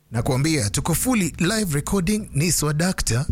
Nakwambia tuko fully live recording ni swadakta.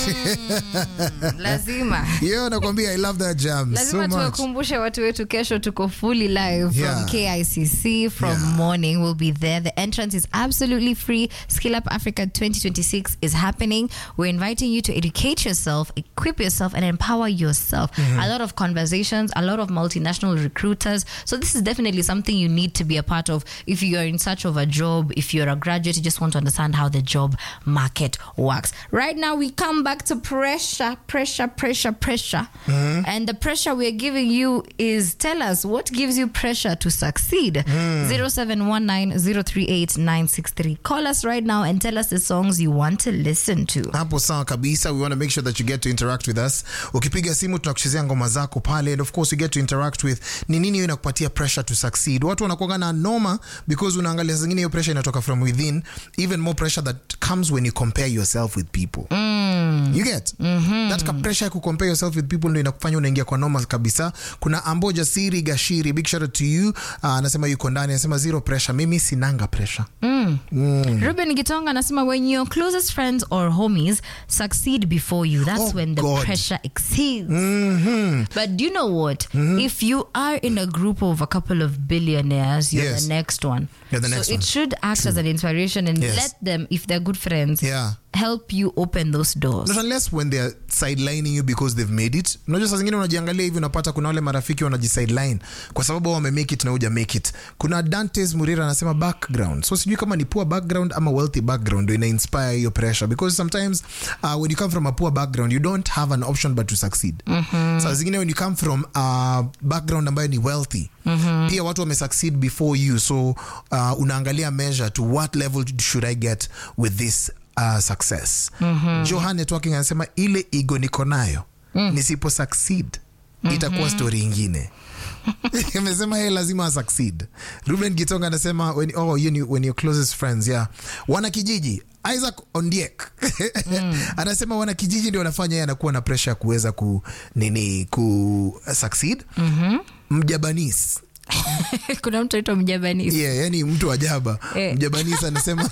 Lazima. Yo, nakwambia I love that jam Lazima so much. tuwakumbushe watu wetu kesho tuko fully live from KICC from morning. We'll be there. The entrance is absolutely free. Skill Up Africa 2026 is happening. We're inviting you to educate yourself, equip yourself and empower yourself. A lot of conversations, a lot of multinational recruiters. So this is definitely something you need to be a part of if you're in search of a job, if you're a graduate, you just want to understand how the job market works. Right now, we come back to pressure. And the pressure we're giving you is, tell us, what gives you pressure to succeed? 0719-038-963. Call us right now and tell us the songs you want to listen to. Hapo sawa kabisa. We want to make sure that you get to interact with us. Ukipiga simu tunakuchezea ngoma zako pale, and of course you get to interact with ni nini inakupatia pressure to succeed. Watu wanakuwa na noma because unaangalia zingine hiyo pressure inatoka from within. Even more pressure that comes when you compare yourself with people. You get? That pressure to compare yourself with people ndio inakufanya unaingia kwa noma kabisa. Kuna Amboja Siri Gashiri, big shout out to you. Anasema yuko ndani, anasema zero pressure. Mimi sinanga pressure. Ruben Gitonga anasema when your closest friends or homies succeed before you, that's when the pressure exceeds. But do you know what? If you are in a group of a couple of billionaires, you're the next one. You're the next so one. It should act as an inspiration and let them, if they're good friends, help you open those doors. Not unless when they're sidelining you because they've made it. Unajua saa zingine unajiangalia hivi unapata kuna wale marafiki wanajisideline kwa sababu wame make it na huja make it. Kuna Dantes Murira anasema background. So sijui kama ni poor background ama wealthy background ndio ina inspire your pressure, because sometimes when you come from a poor background you don't have an option but to succeed. Saa zingine when you come from a background ambayo ni wealthy, pia watu wame succeed before you, so unaangalia measure to what level should I get with this success. Johan Networking anasema ile ego niko nayo nisipo succeed itakuwa story ingine. Amesema yeye lazima succeed. Ruben Gitonga anasema when your closest friends, wana kijiji. Isaac Ondiek anasema wana kijiji ndio wanafanya yeye anakuwa na pressure kuweza ku succeed. Mjabanis. Kuna mtu aitwa Mjabanisi. Yani mtu wa Jaba. Mjabanisi anasema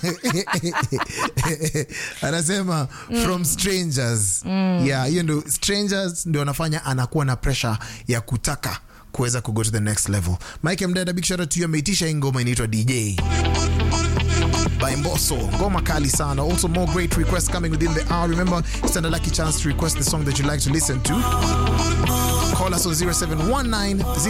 anasema from strangers. Hiyo ndio strangers ndio wanafanya anakuwa na pressure ya kutaka kuweza ku go to the next level. Mike Mdada, big shout out to you. Ameitisha ngoma inaitwa DJ by Mbosso. Ngoma kali sana. Also more great requests coming within the hour. Remember, it's a lucky chance to request the song that you'd like to listen to. Call us on 0719